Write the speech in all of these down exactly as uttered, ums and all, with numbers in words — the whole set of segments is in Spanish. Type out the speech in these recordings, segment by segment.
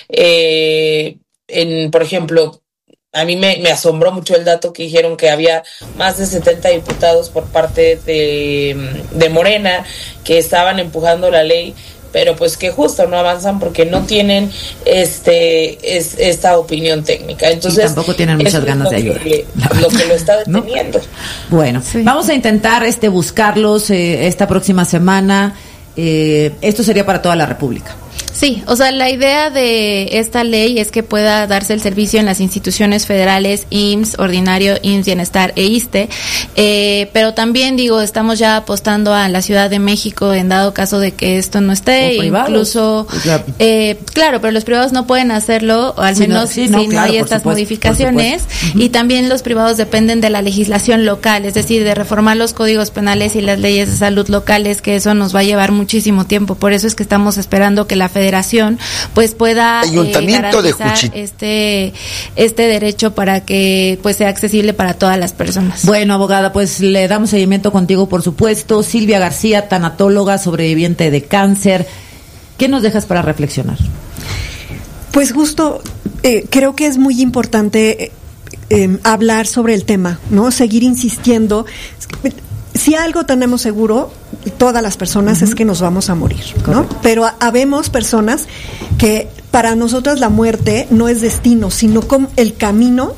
Eh, en, por ejemplo, a mí me, me asombró mucho el dato que dijeron que había más de setenta diputados por parte de, de Morena que estaban empujando la ley, pero pues que justo no avanzan porque no tienen este es, esta opinión técnica. Entonces, y tampoco tienen muchas ganas de ayudar. Que, lo que lo está deteniendo. ¿No? Bueno, sí. Vamos a intentar este buscarlos eh, esta próxima semana. Eh, esto sería para toda la República. Sí, o sea, la idea de esta ley es que pueda darse el servicio en las instituciones federales, I M S S, Ordinario, I M S S Bienestar e ISSSTE, eh, pero también, digo, estamos ya apostando a la Ciudad de México en dado caso de que esto no esté, incluso, eh, claro, pero los privados no pueden hacerlo, o al sí, menos no, sí, no, si claro, no hay estas supuesto, modificaciones, uh-huh. Y también los privados dependen de la legislación local, es decir, de reformar los códigos penales y las leyes de salud locales, que eso nos va a llevar muchísimo tiempo, por eso es que estamos esperando que la Federación pues pueda Ayuntamiento eh, garantizar de este este derecho para que pues sea accesible para todas las personas. Bueno, abogada, pues le damos seguimiento contigo, por supuesto. Silvia García, tanatóloga, sobreviviente de cáncer. ¿Qué nos dejas para reflexionar? Pues justo eh, creo que es muy importante eh, eh, hablar sobre el tema, ¿no? Seguir insistiendo. Si algo tenemos seguro, todas las personas, uh-huh. es que nos vamos a morir, ¿no? Correcto. Pero habemos personas que para nosotras la muerte no es destino, sino como el camino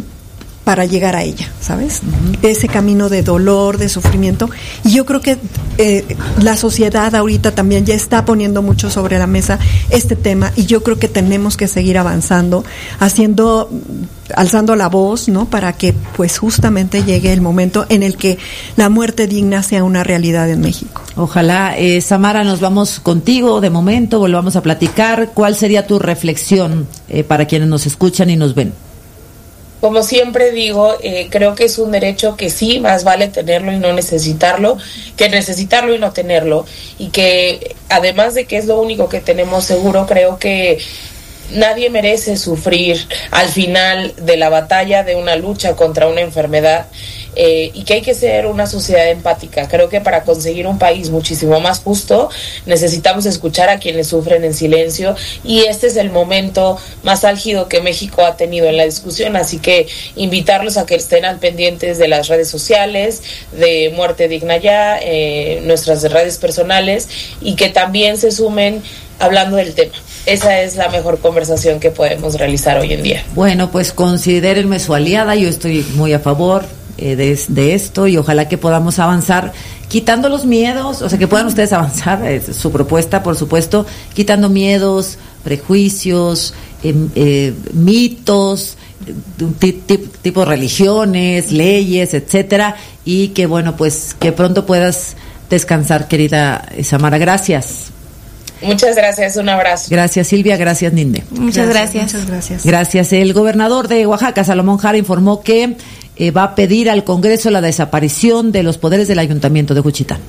para llegar a ella, ¿sabes? Uh-huh. Ese camino de dolor, de sufrimiento. Y yo creo que eh, la sociedad ahorita también ya está poniendo mucho sobre la mesa este tema, y yo creo que tenemos que seguir avanzando, haciendo, alzando la voz, ¿no? Para que pues justamente llegue el momento en el que la muerte digna sea una realidad en México. Ojalá. eh, Samara, nos vamos contigo de momento, volvamos a platicar. ¿Cuál sería tu reflexión eh, para quienes nos escuchan y nos ven? Como siempre digo, eh, creo que es un derecho que sí, más vale tenerlo y no necesitarlo, que necesitarlo y no tenerlo. Y que además de que es lo único que tenemos seguro, creo que nadie merece sufrir al final de la batalla de una lucha contra una enfermedad, eh, y que hay que ser una sociedad empática. Creo que para conseguir un país muchísimo más justo necesitamos escuchar a quienes sufren en silencio, y este es el momento más álgido que México ha tenido en la discusión, así que invitarlos a que estén al pendientes de las redes sociales de Muerte Digna Ya, eh, nuestras redes personales, y que también se sumen hablando del tema. Esa es la mejor conversación que podemos realizar hoy en día. Bueno, pues considérenme su aliada, yo estoy muy a favor eh, de, de esto, y ojalá que podamos avanzar quitando los miedos, o sea, que puedan ustedes avanzar, es su propuesta, por supuesto, quitando miedos, prejuicios, eh, eh, mitos, t- t- tipo religiones, leyes, etcétera, y que bueno, pues que pronto puedas descansar, querida Samara. Gracias. Muchas gracias, un abrazo. Gracias, Silvia, gracias, Ninde. Muchas gracias. Muchas gracias. Gracias. El gobernador de Oaxaca, Salomón Jara, informó que eh, va a pedir al Congreso la desaparición de los poderes del Ayuntamiento de Juchitán.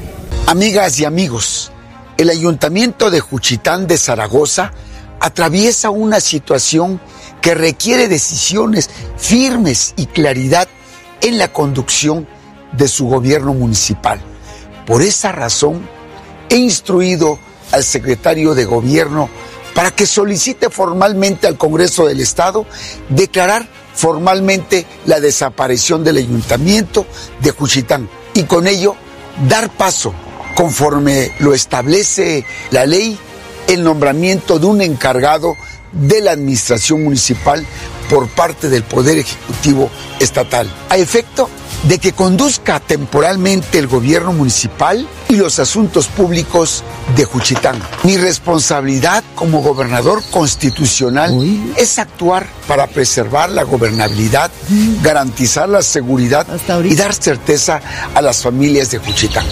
Amigas y amigos, el Ayuntamiento de Juchitán de Zaragoza atraviesa una situación que requiere decisiones firmes y claridad en la conducción de su gobierno municipal. Por esa razón, he instruido al secretario de Gobierno para que solicite formalmente al Congreso del Estado declarar formalmente la desaparición del Ayuntamiento de Juchitán y con ello dar paso, conforme lo establece la ley, el nombramiento de un encargado de la administración municipal por parte del Poder Ejecutivo Estatal, a efecto de que conduzca temporalmente el gobierno municipal y los asuntos públicos de Juchitán. Mi responsabilidad como gobernador constitucional Uy. es actuar para preservar la gobernabilidad, mm. garantizar la seguridad y dar certeza a las familias de Juchitán.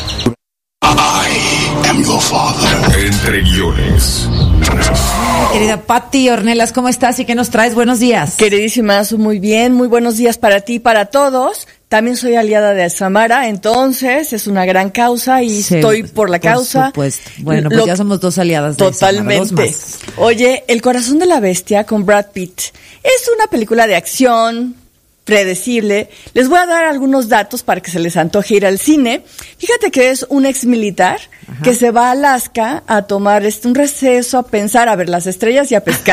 I am your father. Entre guiones. Querida Pati Ornelas, ¿cómo estás y qué nos traes? Buenos días. Queridísima, muy bien, muy buenos días para ti y para todos. También soy aliada de Samara, entonces es una gran causa y sí, estoy por la causa. Por supuesto. Bueno, pues Lo, ya somos dos aliadas de totalmente. Samara, dos más. Oye, El corazón de la bestia con Brad Pitt es una película de acción predecible. Les voy a dar algunos datos para que se les antoje ir al cine. Fíjate que es un ex militar Ajá. que se va a Alaska a tomar este un receso, a pensar, a ver las estrellas y a pescar.